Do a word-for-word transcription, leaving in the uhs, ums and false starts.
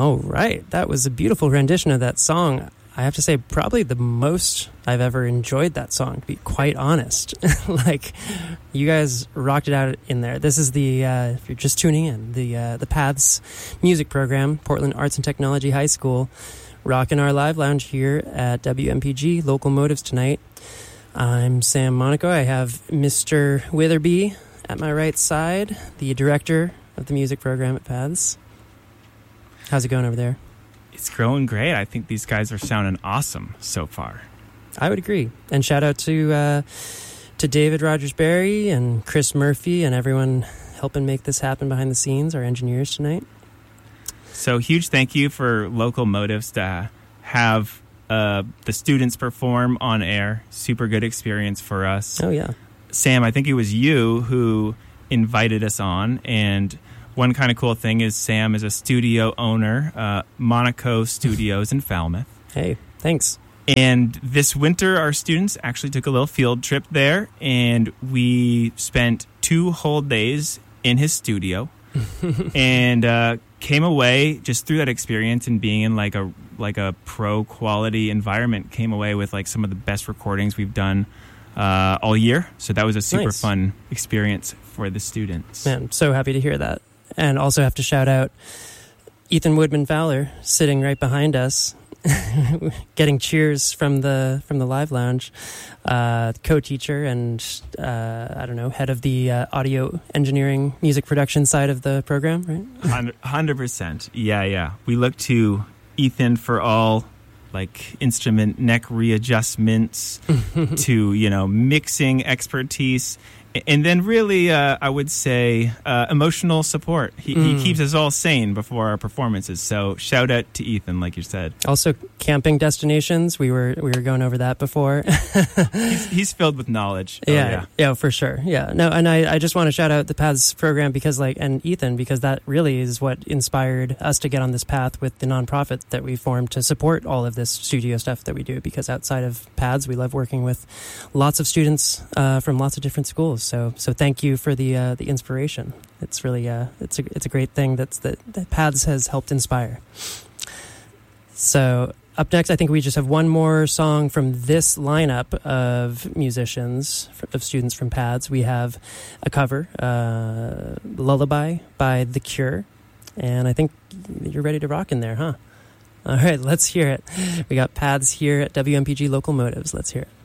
All right. That was a beautiful rendition of that song. I have to say, probably the most I've ever enjoyed that song, to be quite honest. Like, you guys rocked it out in there. This is the, uh, if you're just tuning in, the uh, the Paths music program, Portland Arts and Technology High School, rocking our live lounge here at W M P G Local Motives tonight. I'm Sam Monaco. I have Mister Witherby at my right side, the director of the music program at Paths. How's it going over there? It's growing great. I think these guys are sounding awesome so far. I would agree. And shout out to uh, to David Rogers-Berry and Chris Murphy and everyone helping make this happen behind the scenes, our engineers tonight. So huge thank you for Local Motives to have uh, the students perform on air. Super good experience for us. Oh, yeah. Sam, I think it was you who invited us on, and one kind of cool thing is Sam is a studio owner, uh, Monaco Studios in Falmouth. Hey, thanks. And this winter, our students actually took a little field trip there, and we spent two whole days in his studio and uh, came away just through that experience and being in like a like a pro quality environment, came away with like some of the best recordings we've done uh, all year. So that was a super Nice. fun experience for the students. Man, so happy to hear that. And also have to shout out Ethan Woodman Fowler sitting right behind us, getting cheers from the from the live lounge, uh, co-teacher and uh, I don't know, head of the uh, audio engineering music production side of the program, right? one hundred percent. Yeah, yeah. We look to Ethan for all like instrument neck readjustments to, you know, mixing expertise. And then really, uh, I would say, uh, emotional support. He, Mm. he keeps us all sane before our performances. So shout out to Ethan, like you said. Also, camping destinations. We were we were going over that before. He's, he's filled with knowledge. Oh, yeah, yeah. yeah, for sure. Yeah, no, and I, I just want to shout out the Paths program because, like, and Ethan, because that really is what inspired us to get on this path with the nonprofit that we formed to support all of this studio stuff that we do. Because outside of Paths, we love working with lots of students uh, from lots of different schools. So, so thank you for the uh, the inspiration. It's really uh, it's a it's a great thing that's that, that Paths has helped inspire. So. Up next, I think we just have one more song from this lineup of musicians, of students from Paths. We have a cover, uh, Lullaby by The Cure. And I think you're ready to rock in there, huh? All right, let's hear it. We got Paths here at W M P G Local Motives. Let's hear it.